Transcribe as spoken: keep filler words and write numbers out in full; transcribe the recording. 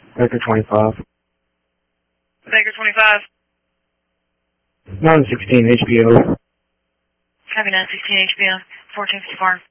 Baker twenty-five. Baker twenty-five. nine sixteen H B O. Copy nine sixteen H B O. fourteen fifty-four.